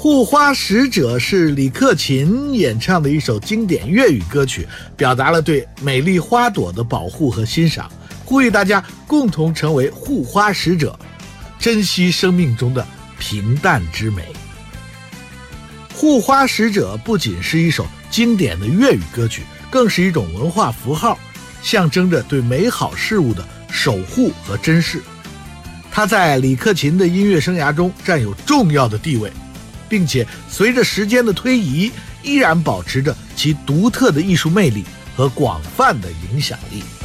护花使者是李克勤演唱的一首经典粤语歌曲，表达了对美丽花朵的保护和欣赏，呼吁大家共同成为护花使者，珍惜生命中的平淡之美。护花使者不仅是一首经典的粤语歌曲，更是一种文化符号，象征着对美好事物的守护和珍视。它在李克勤的音乐生涯中占有重要的地位，并且随着时间的推移，依然保持着其独特的艺术魅力和广泛的影响力。